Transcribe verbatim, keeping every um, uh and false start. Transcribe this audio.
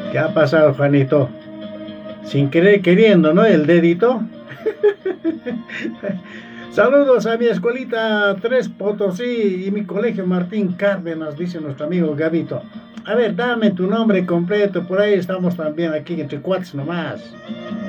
¿Qué ha pasado, Juanito? Sin querer queriendo, ¿no? El dedito. Saludos a mi escuelita Tres Potosí y mi colegio Martín Cárdenas, dice nuestro amigo Gabito. A ver, dame tu nombre completo, por ahí estamos también aquí entre cuates nomás.